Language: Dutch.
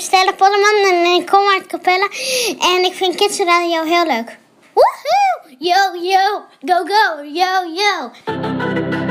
Stella Polderman en ik kom uit Capelle. En ik vind Kids Radio heel leuk. Woehoe! Yo, yo, go, go, yo, yo.